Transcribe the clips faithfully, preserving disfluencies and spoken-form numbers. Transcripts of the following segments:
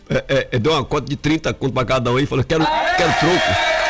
é, é, deu uma cota de trinta conto pra cada um e falou, quero, quero troco.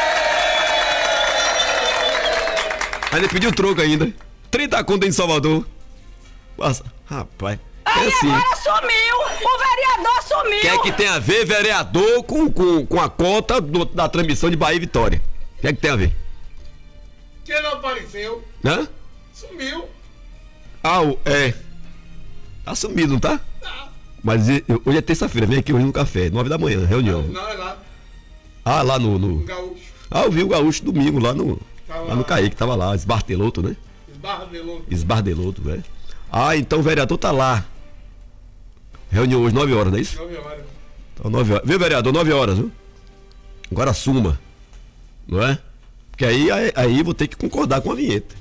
Aí ele pediu troco ainda. trinta conto em Salvador. Nossa, rapaz. É Aí assim. agora sumiu, o vereador sumiu. O que é que tem a ver vereador com, com, com a cota do, da transmissão de Bahia e Vitória? O que é que tem a ver? Quem não apareceu? Hã? Sumiu. Ah, o- é. Tá sumido, não tá? Tá. Mas e- eu- hoje é terça-feira, vem aqui hoje no café, nove da manhã, reunião. Não, é lá. Ah, lá no. no... No Gaúcho. Ah, eu vi o Gaúcho domingo lá no. Tava Lá no Kaique, tava lá, esbarteloto, né? Esbardelou. Esbardeloto, né? Ah, então o vereador tá lá. Reunião hoje, nove horas, não é isso? Nove horas. Então, nove horas. Viu, vereador? nove horas, viu? Agora assuma. Não é? Porque aí, aí, aí vou ter que concordar com a vinheta.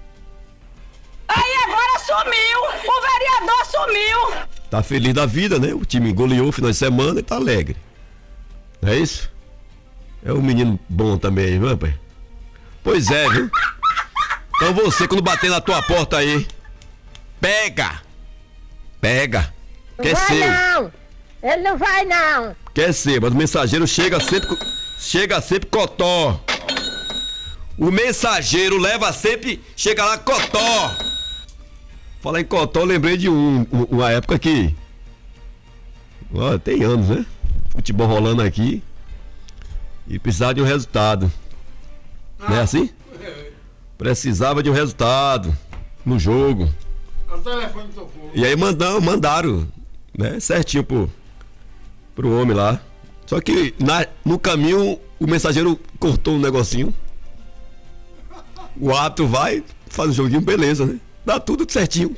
Aí agora sumiu, o vereador sumiu. Tá feliz da vida, né? O time goleou no final de semana e tá alegre. Não é isso? É um menino bom também, viu, rapaz? Pois é, viu? Então você, quando bater na tua porta aí, pega! Pega! Que é Vai seu! não! Ele não vai não! Que é seu, mas o mensageiro chega sempre, co- chega sempre cotó. O mensageiro leva sempre, chega lá cotó. Falar em cotó, eu lembrei de um, um- uma época que, ó, tem anos, né? Futebol rolando aqui e precisava de um resultado. Não é assim? Precisava de um resultado no jogo. O telefone tocou. E aí mandam, mandaram, né, certinho pro, pro homem lá. Só que na, no caminho o mensageiro cortou um negocinho. O ato vai, faz o joguinho, beleza, né? Dá tudo certinho.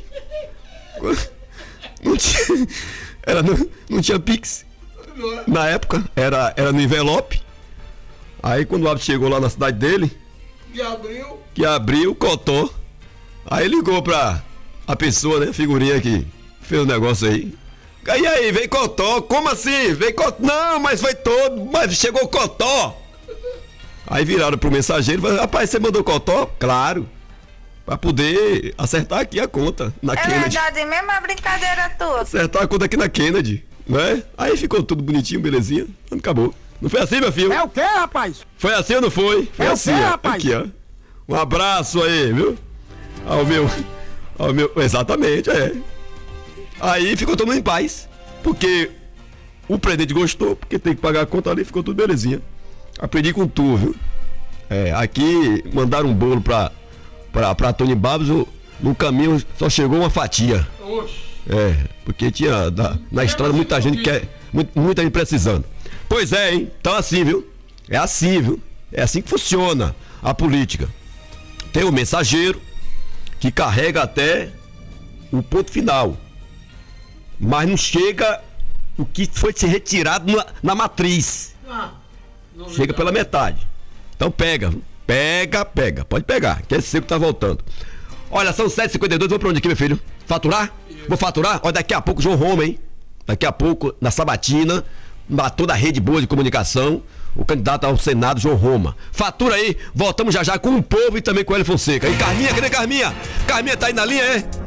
Não tinha, era, não, não tinha Pix. Na época, era, era no envelope. Aí quando o árbitro chegou lá na cidade dele, E abriu. que abriu, cotou. Aí ligou pra a pessoa, né? Figurinha que fez o negócio aí. E aí, vem cotó, como assim? Vem cotó. Não, mas foi todo, mas chegou cotó. Aí viraram pro mensageiro e falaram, rapaz, você mandou cotó? Claro. Pra poder acertar aqui a conta na É Kennedy. verdade mesmo, a brincadeira toda. Acertar a conta aqui na Kennedy, né? Aí ficou tudo bonitinho, belezinha. Acabou. Não foi assim, meu filho? É o quê, rapaz? Foi assim ou não foi? Foi É o assim, quê, ó. rapaz? Aqui, ó. Um abraço aí, viu? Ao meu. Ao meu. Exatamente, é. Aí ficou todo mundo em paz. Porque o presidente gostou, porque tem que pagar a conta ali, ficou tudo belezinha. Aprendi com tu, viu? É, aqui mandaram um bolo pra, pra, pra Tony Babs, o- no caminho só chegou uma fatia. Oxe. É, porque tinha na, na estrada muita gente quer, muito- muita gente precisando. Pois é, hein? Então assim, viu? É assim, viu? É assim que funciona a política. Tem o mensageiro que carrega até o ponto final, mas não chega o que foi se retirado na, na matriz. Ah, não Chega pela metade. Então pega, viu? Pega, pega. Pode pegar, que é seu que tá voltando. Olha, são sete e cinquenta e dois, vou pra onde aqui, meu filho? Faturar? Vou faturar? Olha, daqui a pouco João Roma, hein? Daqui a pouco, na Sabatina, na toda a rede boa de comunicação, o candidato ao Senado, João Roma. Fatura aí, voltamos já já com o povo e também com o Hélio Fonseca. E Carminha, cadê Carminha? Carminha tá aí na linha, é?